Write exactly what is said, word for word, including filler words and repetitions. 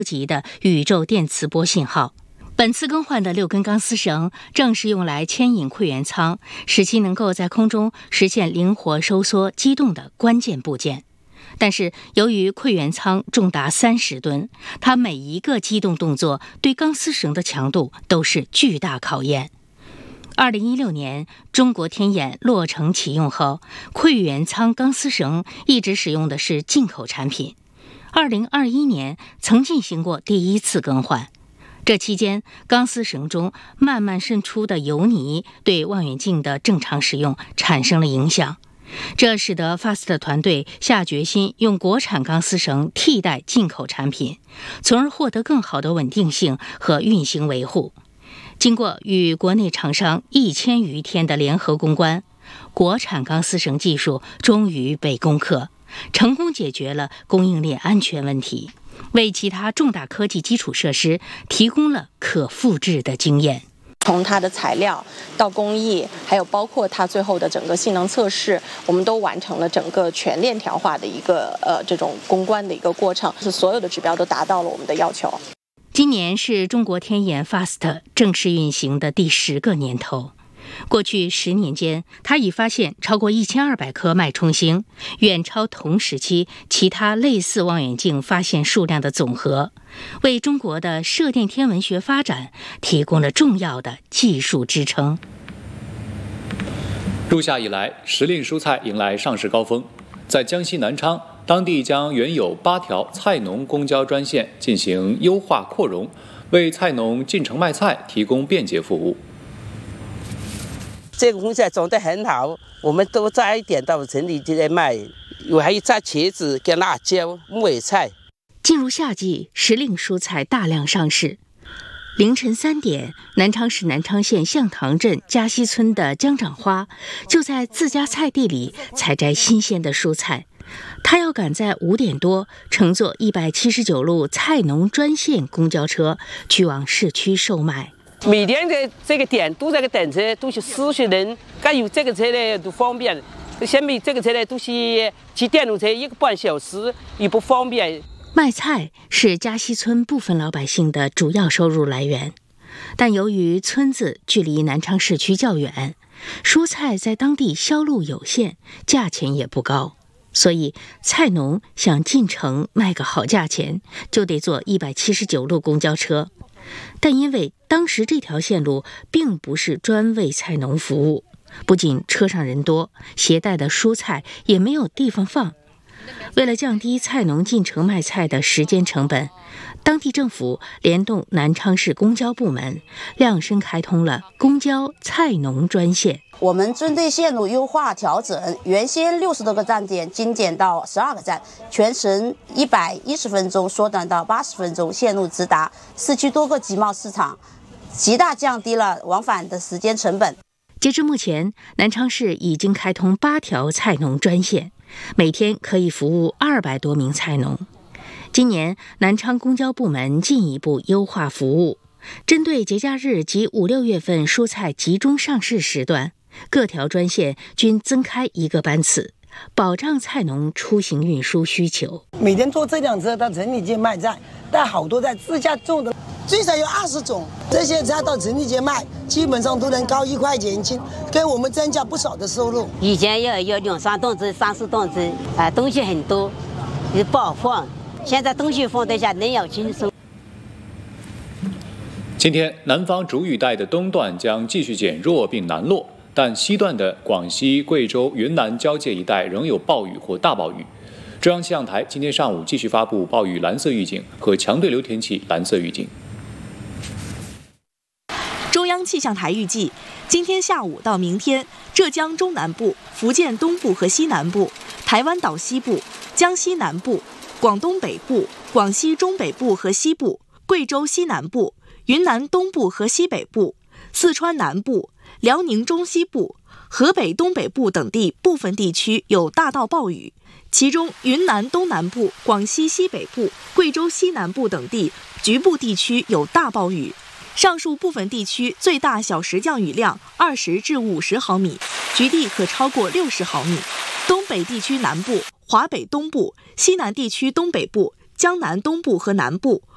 级的宇宙电磁波信号。本次更换的六根钢丝绳正是用来牵引馈源舱，使其能够在空中实现灵活收缩机动的关键部件。但是由于馈源舱重达三十吨，它每一个机动动作对钢丝绳的强度都是巨大考验。二零一六年，中国天眼落成启用后，馈源舱钢丝绳一直使用的是进口产品。二零二一年曾进行过第一次更换。这期间，钢丝绳中慢慢渗出的油泥对望远镜的正常使用产生了影响，这使得 F A S T 团队下决心用国产钢丝绳替代进口产品，从而获得更好的稳定性和运行维护。经过与国内厂商一千余天的联合攻关，国产钢丝绳技术终于被攻克，成功解决了供应链安全问题，为其他重大科技基础设施提供了可复制的经验。 从它的材料到工艺，还有包括它最后的整个性能测试，我们都完成了整个全链条化的一个呃这种攻关的一个过程，是所有的指标都达到了我们的要求。 今年是中国天眼 F A S T 正式运行的第十个年头。过去十年间，它已发现超过一千二百颗脉冲星，远超同时期其他类似望远镜发现数量的总和，为中国的射电天文学发展提供了重要的技术支撑。 入夏以来，时令蔬菜迎来上市高峰。在江西南昌，当地将原有八条菜农公交专线进行优化扩容，为菜农进城卖菜提供便捷服务。 这个公司种得很好，我们都摘一点到城里就来卖。我还有摘茄子、跟辣椒、木耳菜。 进入夏季，时令蔬菜大量上市。凌晨三点，南昌市南昌县向塘镇嘉西村的姜长花就在自家菜地里采摘新鲜的蔬菜。他要赶在五点多乘坐一百七十九路菜农专线公交车去往市区售卖。 每天的这个点都在个等车，都是四十人，该有这个车呢都方便。下面这个车呢都是骑电动车一个半小时，也不方便。 卖菜是嘉西村部分老百姓的主要收入来源，但由于村子距离南昌市区较远，蔬菜在当地销路有限，价钱也不高，所以菜农想进城卖个好价钱，就得坐一百七十九路公交车。但因为当时这条线路并不是专为菜农服务，不仅车上人多，携带的蔬菜也没有地方放。为了降低菜农进城卖菜的时间成本，当地政府联动南昌市公交部门，量身开通了公交菜农专线。 我们针对线路优化调整，原先六十多个站点精简到十二个站，全程一百一十分钟缩短到八十分钟，线路直达市区多个集贸市场，极大降低了往返的时间成本。 截至目前，南昌市已经开通八条菜农专线，每天可以服务二百多名菜农。今年，南昌公交部门进一步优化服务，针对节假日及五六月份蔬菜集中上市时段，各条专线均增开一个班次，保障菜农出行运输需求。 每天坐这辆车到城里街卖菜，但好多在自家种的， 最少有二十种，这些菜到城里街卖，基本上都能高一块钱一斤，给我们增加不少的收入。 以前要有两三吨子、三四吨子，啊、呃，东西很多，也不好放。现在东西放得下，人要轻松。 今天，南方主雨带的东段将继续减弱并南落，但西段的广西、贵州、云南交界一带仍有暴雨或大暴雨。中央气象台今天上午继续发布暴雨蓝色预警和强对流天气蓝色预警。 中央气象台预计，今天下午到明天，浙江中南部、福建东部和西南部、台湾岛西部、江西南部、广东北部、广西中北部和西部、贵州西南部、云南东部和西北部、四川南部、辽宁中西部、河北东北部等地部分地区有大到暴雨，其中云南东南部、广西西北部、贵州西南部等地局部地区有大暴雨。上述部分地区最大小时降雨量二十至五十毫米，局地可超过六十毫米。东北地区南部、华北东部、西南地区东北部、江南东部和南部、